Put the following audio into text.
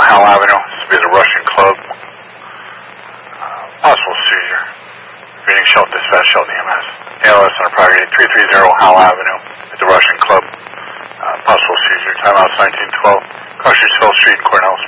Howell Avenue. This will be the Russian Club. Possible seizure. Reading Shelton Dispatch, Shelton EMS. ALS on property 330 Howell Avenue at the Russian Club. Possible seizure. Timeout 1912. Cross Street, Swell Street, Cornell.